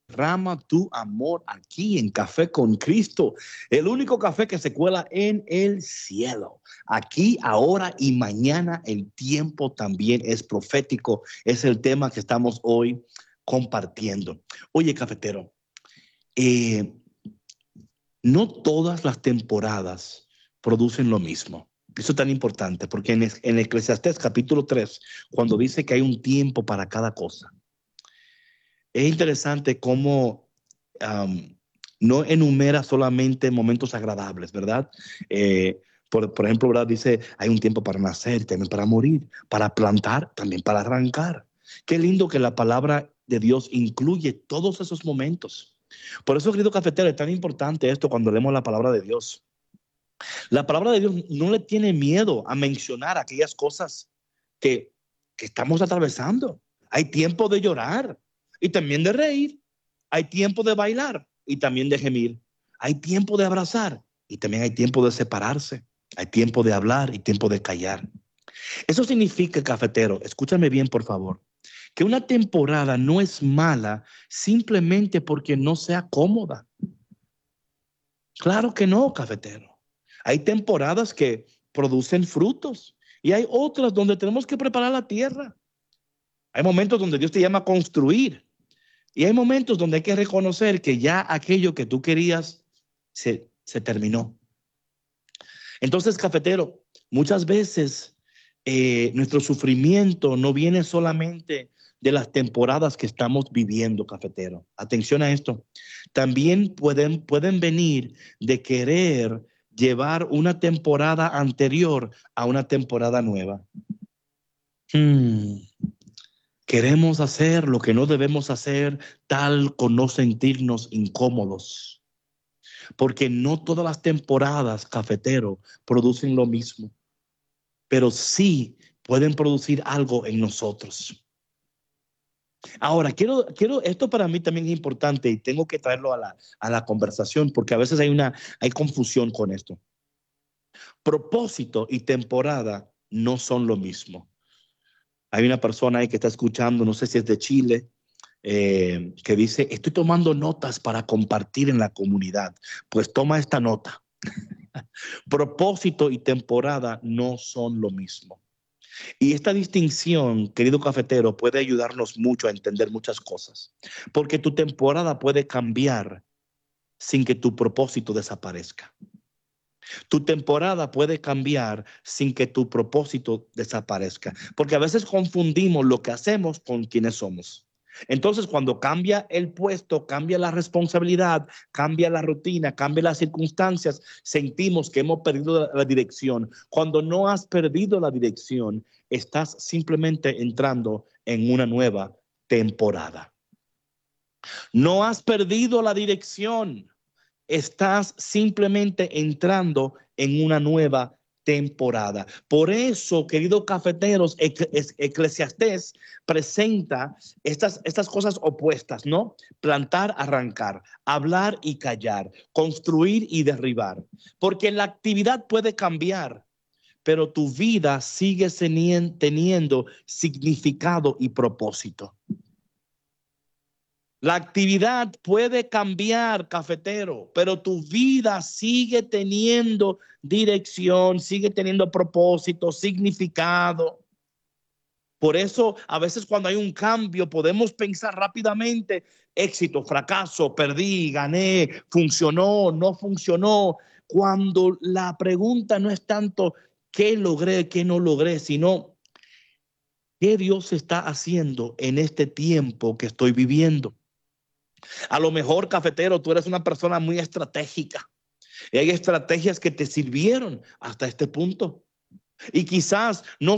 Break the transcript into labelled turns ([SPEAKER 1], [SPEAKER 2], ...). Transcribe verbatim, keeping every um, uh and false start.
[SPEAKER 1] derrama tu amor aquí en Café con Cristo, el único café que se cuela en el cielo. Aquí, ahora y mañana, el tiempo también es profético. Es el tema que estamos hoy compartiendo. Oye, cafetero, eh, no todas las temporadas producen lo mismo. Eso es tan importante porque en, en Eclesiastés capítulo tres, cuando dice que hay un tiempo para cada cosa, es interesante cómo um, no enumera solamente momentos agradables, ¿verdad? Eh, por, por ejemplo, ¿verdad? Dice, hay un tiempo para nacer, también para morir, para plantar, también para arrancar. Qué lindo que la palabra de Dios incluye todos esos momentos. Por eso, querido cafetero, es tan importante esto cuando leemos la palabra de Dios. La palabra de Dios no le tiene miedo a mencionar aquellas cosas que, que estamos atravesando. Hay tiempo de llorar y también de reír. Hay tiempo de bailar y también de gemir. Hay tiempo de abrazar y también hay tiempo de separarse. Hay tiempo de hablar y tiempo de callar. Eso significa, cafetero, escúchame bien, por favor, que una temporada no es mala simplemente porque no sea cómoda. Claro que no, cafetero. Hay temporadas que producen frutos y hay otras donde tenemos que preparar la tierra. Hay momentos donde Dios te llama a construir y hay momentos donde hay que reconocer que ya aquello que tú querías se, se terminó. Entonces, cafetero, muchas veces eh, nuestro sufrimiento no viene solamente de las temporadas que estamos viviendo, cafetero. Atención a esto. También pueden, pueden venir de querer llevar una temporada anterior a una temporada nueva. Hmm. Queremos hacer lo que no debemos hacer, tal con no sentirnos incómodos. Porque no todas las temporadas, cafetero, producen lo mismo, pero sí pueden producir algo en nosotros. Ahora, quiero, quiero, esto para mí también es importante y tengo que traerlo a la, a la conversación porque a veces hay una, hay confusión con esto. Propósito y temporada no son lo mismo. Hay una persona ahí que está escuchando, no sé si es de Chile, eh, que dice, estoy tomando notas para compartir en la comunidad. Pues toma esta nota. Propósito y temporada no son lo mismo. Y esta distinción, querido cafetero, puede ayudarnos mucho a entender muchas cosas. Porque tu temporada puede cambiar sin que tu propósito desaparezca. Tu temporada puede cambiar sin que tu propósito desaparezca. Porque a veces confundimos lo que hacemos con quienes somos. Entonces, cuando cambia el puesto, cambia la responsabilidad, cambia la rutina, cambia las circunstancias, sentimos que hemos perdido la, la dirección. Cuando no has perdido la dirección, estás simplemente entrando en una nueva temporada. No has perdido la dirección. Estás simplemente entrando en una nueva temporada. Por eso, queridos cafeteros, Eclesiastés presenta estas, estas cosas opuestas, ¿no? Plantar, arrancar, hablar y callar, construir y derribar. Porque la actividad puede cambiar, pero tu vida sigue teniendo significado y propósito. La actividad puede cambiar, cafetero, pero tu vida sigue teniendo dirección, sigue teniendo propósito, significado. Por eso, a veces cuando hay un cambio, podemos pensar rápidamente, éxito, fracaso, perdí, gané, funcionó, no funcionó. Cuando la pregunta no es tanto qué logré, qué no logré, sino qué Dios está haciendo en este tiempo que estoy viviendo. A lo mejor, cafetero, tú eres una persona muy estratégica y hay estrategias que te sirvieron hasta este punto. Y quizás no